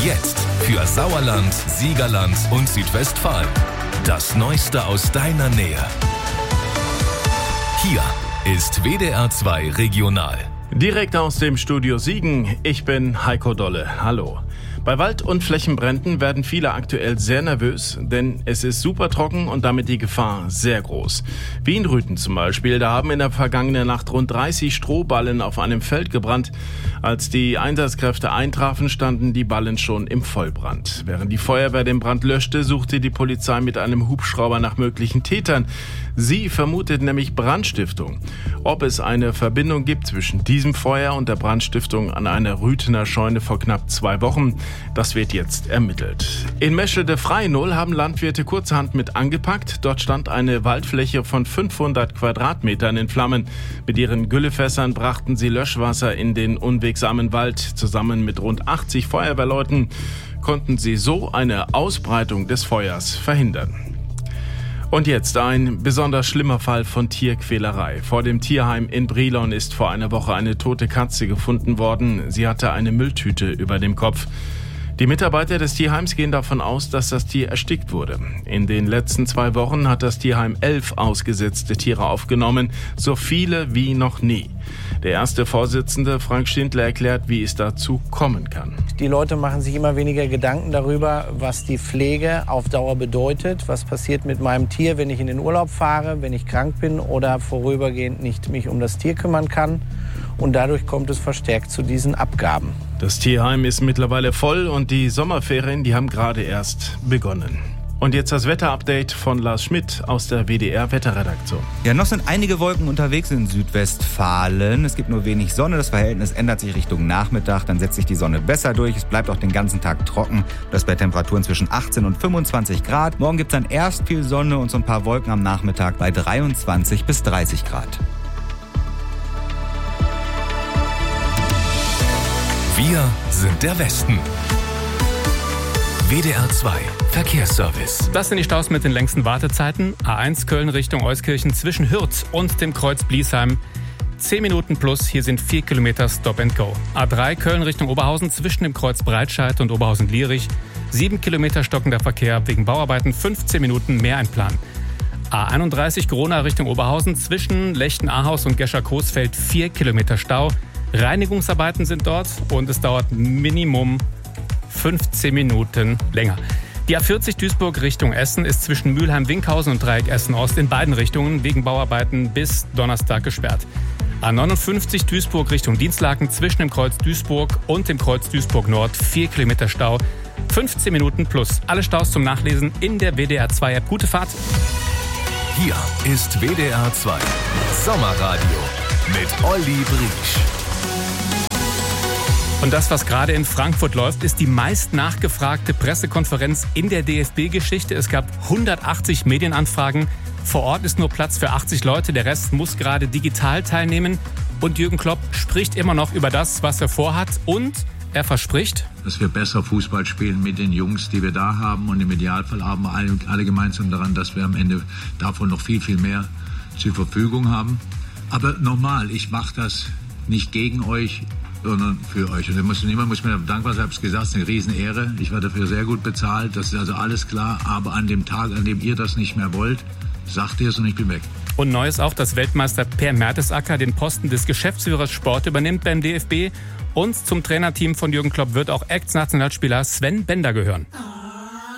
Jetzt für Sauerland, Siegerland und Südwestfalen. Das Neueste aus deiner Nähe. Hier ist WDR 2 Regional. Direkt aus dem Studio Siegen, ich bin Heiko Dolle. Hallo. Bei Wald- und Flächenbränden werden viele aktuell sehr nervös, denn es ist super trocken und damit die Gefahr sehr groß. Wie in Rüthen zum Beispiel, da haben in der vergangenen Nacht rund 30 Strohballen auf einem Feld gebrannt. Als die Einsatzkräfte eintrafen, standen die Ballen schon im Vollbrand. Während die Feuerwehr den Brand löschte, suchte die Polizei mit einem Hubschrauber nach möglichen Tätern. Sie vermutet nämlich Brandstiftung. Ob es eine Verbindung gibt zwischen diesem Feuer und der Brandstiftung an einer Rüthener Scheune vor knapp 2 Wochen, das wird jetzt ermittelt. In Meschede-Freinohl haben Landwirte kurzerhand mit angepackt. Dort stand eine Waldfläche von 500 Quadratmetern in Flammen. Mit ihren Güllefässern brachten sie Löschwasser in den unwegsamen Wald. Zusammen mit rund 80 Feuerwehrleuten konnten sie so eine Ausbreitung des Feuers verhindern. Und jetzt ein besonders schlimmer Fall von Tierquälerei. Vor dem Tierheim in Brilon ist vor einer Woche eine tote Katze gefunden worden. Sie hatte eine Mülltüte über dem Kopf. Die Mitarbeiter des Tierheims gehen davon aus, dass das Tier erstickt wurde. In den letzten 2 Wochen hat das Tierheim 11 ausgesetzte Tiere aufgenommen, so viele wie noch nie. Der erste Vorsitzende, Frank Schindler, erklärt, wie es dazu kommen kann. Die Leute machen sich immer weniger Gedanken darüber, was die Pflege auf Dauer bedeutet. Was passiert mit meinem Tier, wenn ich in den Urlaub fahre, wenn ich krank bin oder vorübergehend nicht mich um das Tier kümmern kann. Und dadurch kommt es verstärkt zu diesen Abgaben. Das Tierheim ist mittlerweile voll und die Sommerferien, die haben gerade erst begonnen. Und jetzt das Wetterupdate von Lars Schmidt aus der WDR-Wetterredaktion. Ja, noch sind einige Wolken unterwegs in Südwestfalen. Es gibt nur wenig Sonne. Das Verhältnis ändert sich Richtung Nachmittag. Dann setzt sich die Sonne besser durch. Es bleibt auch den ganzen Tag trocken. Das bei Temperaturen zwischen 18 und 25 Grad. Morgen gibt es dann erst viel Sonne und so ein paar Wolken am Nachmittag bei 23 bis 30 Grad. Wir sind der Westen. WDR 2 Verkehrsservice. Das sind die Staus mit den längsten Wartezeiten. A1 Köln Richtung Euskirchen zwischen Hürth und dem Kreuz Bliesheim. 10 Minuten plus, hier sind 4 Kilometer Stop and Go. A3 Köln Richtung Oberhausen zwischen dem Kreuz Breitscheid und Oberhausen-Lierich. 7 Kilometer stockender Verkehr wegen Bauarbeiten, 15 Minuten mehr einplanen. A31 Corona Richtung Oberhausen zwischen Lechten-Ahaus und Gescher-Coesfeld 4 Kilometer Stau. Reinigungsarbeiten sind dort und es dauert Minimum 15 Minuten länger. Die A40 Duisburg Richtung Essen ist zwischen Mülheim-Winkhausen und Dreieck Essen-Ost in beiden Richtungen wegen Bauarbeiten bis Donnerstag gesperrt. A59 Duisburg Richtung Dienstlaken zwischen dem Kreuz Duisburg und dem Kreuz Duisburg Nord 4 Kilometer Stau, 15 Minuten plus. Alle Staus zum Nachlesen in der WDR 2 App. Gute Fahrt. Hier ist WDR 2 Sommerradio mit Olli Briesch. Und das, was gerade in Frankfurt läuft, ist die meist nachgefragte Pressekonferenz in der DFB-Geschichte. Es gab 180 Medienanfragen. Vor Ort ist nur Platz für 80 Leute. Der Rest muss gerade digital teilnehmen. Und Jürgen Klopp spricht immer noch über das, was er vorhat. Und er verspricht, dass wir besser Fußball spielen mit den Jungs, die wir da haben. Und im Idealfall haben wir alle gemeinsam daran, dass wir am Ende davon noch viel, viel mehr zur Verfügung haben. Aber nochmal, ich mache das nicht gegen euch, sondern für euch. Und niemand muss mir dankbar sein, ich habe es gesagt, es ist eine Riesenehre. Ich werde dafür sehr gut bezahlt, das ist also alles klar. Aber an dem Tag, an dem ihr das nicht mehr wollt, sagt ihr es und ich bin weg. Und neu ist auch, dass Weltmeister Per Mertesacker den Posten des Geschäftsführers Sport übernimmt beim DFB. Und zum Trainerteam von Jürgen Klopp wird auch Ex-Nationalspieler Sven Bender gehören.